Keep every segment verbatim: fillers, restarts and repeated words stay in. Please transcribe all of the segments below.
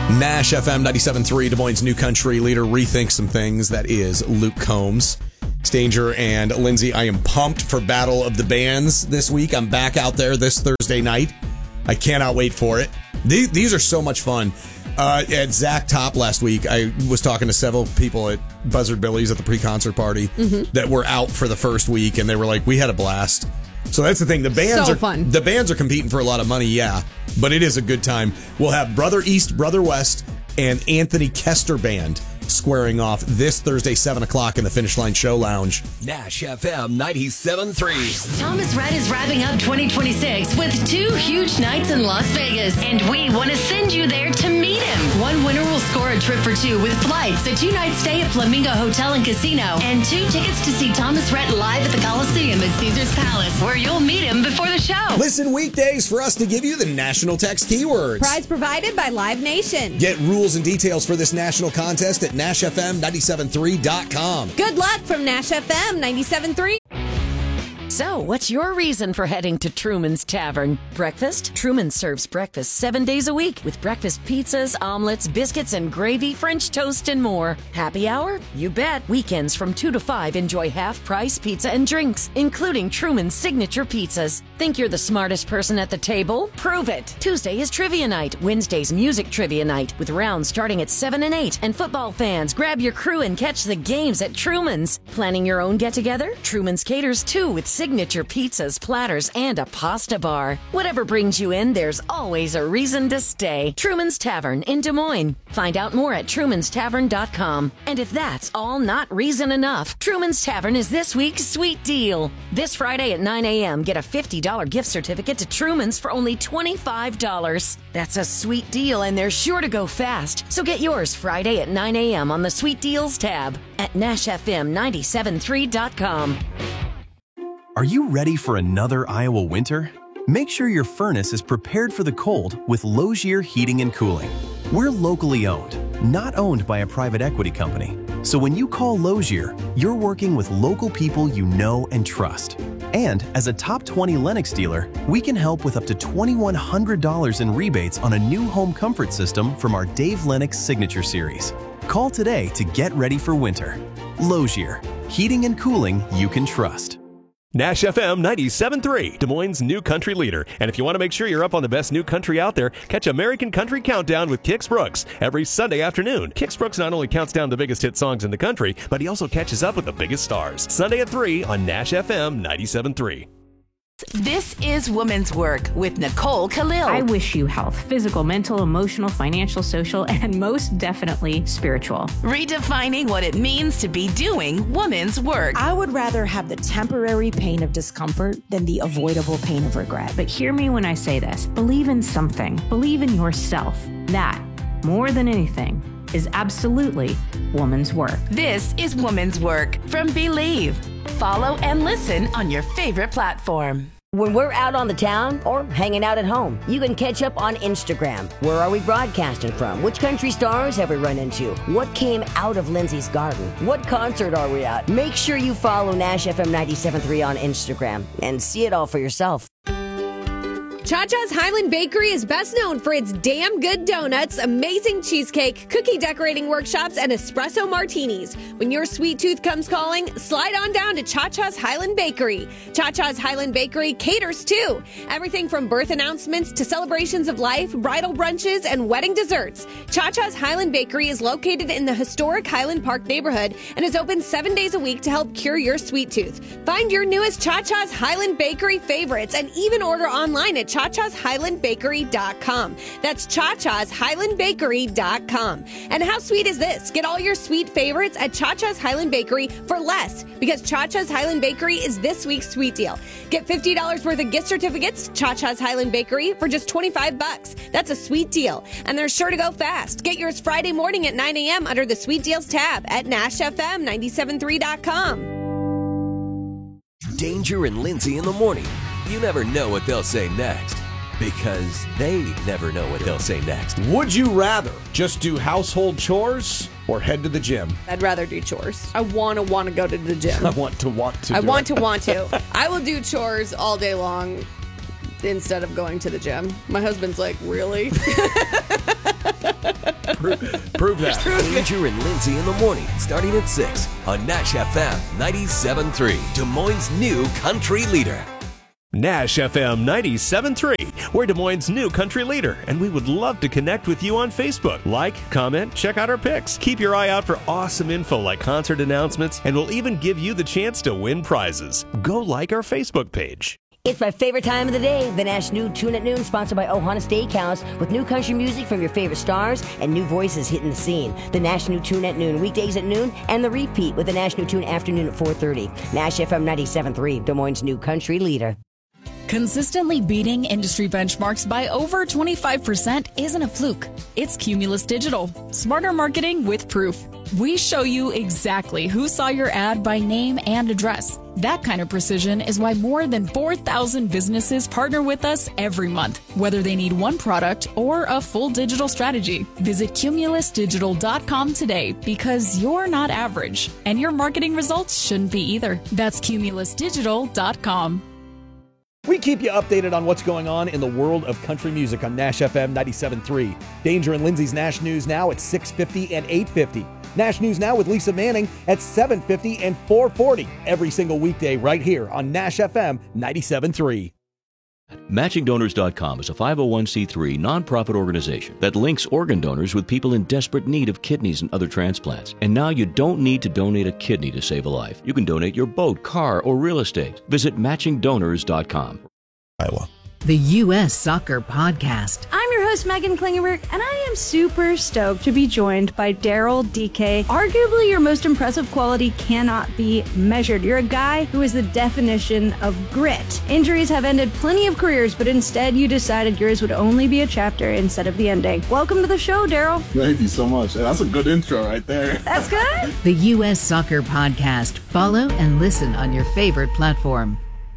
Nash F M ninety-seven point three, Des Moines' new country leader, rethinks some things. That is Luke Combs. Stanger and Lindsay, I am pumped for Battle of the Bands this week. I'm back out there this Thursday night. I cannot wait for it. These, these are so much fun. Uh, at Zach Top last week, I was talking to several people at Buzzard Billy's at the pre-concert party mm-hmm. that were out for the first week, and they were like, we had a blast. So that's the thing. The bands so are fun. The bands are competing for a lot of money, yeah, but it is a good time. We'll have Brother East, Brother West, and Anthony Kester Band squaring off this Thursday, seven o'clock in the Finish Line Show Lounge. Nash F M ninety-seven point three. Thomas Rhett is wrapping up twenty twenty-six with two huge nights in Las Vegas, and we want to send you there to meet him. One winner will score a trip for two with flights, a two-night stay at Flamingo Hotel and Casino, and two tickets to see Thomas Rhett live at the Coliseum at Caesars Palace, where you'll meet him before the show. Listen weekdays for us to give you the national text keywords. Prize provided by Live Nation. Get rules and details for this national contest at Nash F M ninety-seven point three dot com. Good luck from Nash F M ninety-seven point three. So, what's your reason for heading to Truman's Tavern? Breakfast? Truman serves breakfast seven days a week with breakfast pizzas, omelets, biscuits, and gravy, French toast, and more. Happy hour? You bet. Weekends from two to five, enjoy half-price pizza and drinks, including Truman's signature pizzas. Think you're the smartest person at the table? Prove it. Tuesday is trivia night. Wednesday's music trivia night, with rounds starting at seven and eight. And football fans, grab your crew and catch the games at Truman's. Planning your own get-together? Truman's caters too, with signature pizzas, platters, and a pasta bar. Whatever brings you in, there's always a reason to stay. Truman's Tavern in Des Moines. Find out more at trumans tavern dot com. And if that's all not reason enough, Truman's Tavern is this week's sweet deal. This Friday at nine a.m., get a fifty dollars gift certificate to Truman's for only twenty-five dollars. That's a sweet deal, and they're sure to go fast. So get yours Friday at nine a.m. on the Sweet Deals tab at nash f m nine seven three dot com. Are you ready for another Iowa winter? Make sure your furnace is prepared for the cold with Logier Heating and Cooling. We're locally owned, not owned by a private equity company. So when you call Logier, you're working with local people you know and trust. And as a top twenty Lennox dealer, we can help with up to two thousand one hundred dollars in rebates on a new home comfort system from our Dave Lennox Signature Series. Call today to get ready for winter. Logier, heating and cooling you can trust. Nash F M ninety-seven point three, Des Moines' new country leader. And if you want to make sure you're up on the best new country out there, catch American Country Countdown with Kix Brooks every Sunday afternoon. Kix Brooks not only counts down the biggest hit songs in the country, but he also catches up with the biggest stars. Sunday at three on Nash F M ninety-seven point three. This is Women's Work with Nicole Khalil. I wish you health, physical, mental, emotional, financial, social, and most definitely spiritual. Redefining what it means to be doing women's work. I would rather have the temporary pain of discomfort than the avoidable pain of regret. But hear me when I say this. Believe in something. Believe in yourself. That, more than anything, is absolutely woman's work. This is Woman's Work from Believe. Follow and listen on your favorite platform. When we're out on the town or hanging out at home, you can catch up on Instagram. Where are we broadcasting from? Which country stars have we run into? What came out of Lindsay's garden? What concert are we at? Make sure you follow Nash F M ninety-seven point three on Instagram and see it all for yourself. Cha-Cha's Highland Bakery is best known for its damn good donuts, amazing cheesecake, cookie decorating workshops, and espresso martinis. When your sweet tooth comes calling, slide on down to Cha-Cha's Highland Bakery. Cha-Cha's Highland Bakery caters too. Everything from birth announcements to celebrations of life, bridal brunches, and wedding desserts. Cha-Cha's Highland Bakery is located in the historic Highland Park neighborhood and is open seven days a week to help cure your sweet tooth. Find your newest Cha-Cha's Highland Bakery favorites and even order online at cha chas highland bakery dot com. That's cha chas highland bakery dot com. And how sweet is this? Get all your sweet favorites at Cha-Cha's Highland Bakery for less, because Cha-Cha's Highland Bakery is this week's sweet deal. Get fifty dollars worth of gift certificates to Cha-Cha's Highland Bakery for just twenty-five bucks. That's a sweet deal, and they're sure to go fast. Get yours Friday morning at nine a.m. under the Sweet Deals tab at nash f m nine seven three dot com. Danger and Lindsay in the morning. You never know what they'll say next, because they never know what they'll say next. Would you rather just do household chores or head to the gym? I'd rather do chores. I want to want to go to the gym. I want to want to I do want it. to want to. I will do chores all day long instead of going to the gym. My husband's like, really? prove, prove that. Danger and Lindsay in the morning, starting at six on Nash F M ninety-seven point three, Des Moines' new country leader. Nash F M ninety-seven point three. We're Des Moines' new country leader, and we would love to connect with you on Facebook. Like, comment, check out our pics. Keep your eye out for awesome info like concert announcements, and we'll even give you the chance to win prizes. Go like our Facebook page. It's my favorite time of the day, the Nash New Tune at Noon, sponsored by Ohana Steakhouse, with new country music from your favorite stars and new voices hitting the scene. The Nash New Tune at Noon, weekdays at noon, and the repeat with the Nash New Tune afternoon at four thirty. Nash F M ninety-seven point three, Des Moines' new country leader. Consistently beating industry benchmarks by over twenty-five percent isn't a fluke. It's Cumulus Digital. Smarter marketing with proof. We show you exactly who saw your ad by name and address. That kind of precision is why more than four thousand businesses partner with us every month, whether they need one product or a full digital strategy. Visit cumulus digital dot com today, because you're not average, and your marketing results shouldn't be either. That's cumulus digital dot com. We keep you updated on what's going on in the world of country music on Nash F M ninety-seven point three. Danger and Lindsay's Nash News Now at six fifty and eight fifty. Nash News Now with Lisa Manning at seven fifty and four forty. Every single weekday right here on Nash F M ninety-seven point three. Matching Donors dot com is a five oh one c three nonprofit organization that links organ donors with people in desperate need of kidneys and other transplants. And now you don't need to donate a kidney to save a life. You can donate your boat, car, or real estate. Visit Matching Donors dot com. Iowa. The U S Soccer Podcast. I'm your host, Megan Klingenberg, and I am super stoked to be joined by Daryl D K. Arguably, your most impressive quality cannot be measured. You're a guy who is the definition of grit. Injuries have ended plenty of careers, but instead you decided yours would only be a chapter instead of the ending. Welcome to the show, Daryl. Thank you so much. That's a good intro right there. That's good. The U S Soccer Podcast. Follow and listen on your favorite platform.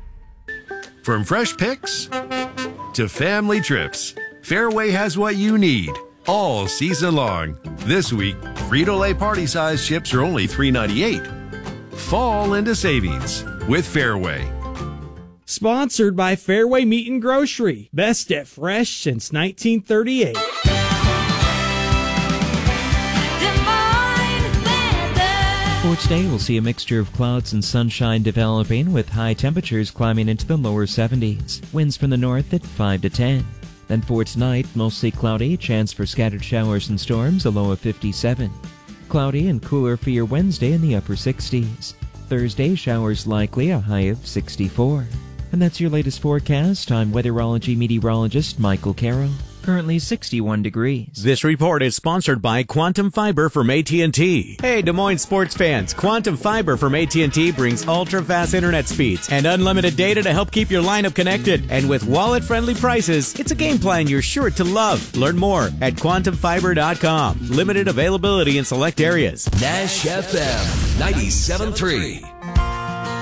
From fresh picks to family trips, Fairway has what you need all season long. This week, Frito-Lay party-size chips are only three ninety-eight. Fall into savings with Fairway. Sponsored by Fairway Meat and Grocery. Best at fresh since nineteen thirty-eight. For today, we'll see a mixture of clouds and sunshine developing, with high temperatures climbing into the lower seventies. Winds from the north at five to ten. Then for tonight, mostly cloudy, chance for scattered showers and storms, a low of fifty-seven. Cloudy and cooler for your Wednesday in the upper sixties. Thursday, showers likely, a high of sixty-four. And that's your latest forecast. I'm weatherology meteorologist Michael Carroll. Currently sixty-one degrees. This report is sponsored by Quantum Fiber from A T and T. Hey, Des Moines sports fans, Quantum Fiber from A T and T brings ultra-fast internet speeds and unlimited data to help keep your lineup connected. And with wallet-friendly prices, it's a game plan you're sure to love. Learn more at quantum fiber dot com. Limited availability in select areas. Nash F M ninety-seven point three.